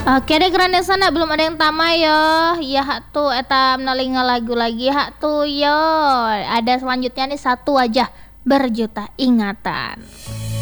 Oke deh keren sana belum ada yang tamai yo. Ya hak tuh eta menalinga lagu lagi hak tuh yo. Ada selanjutnya nih satu aja berjuta ingatan.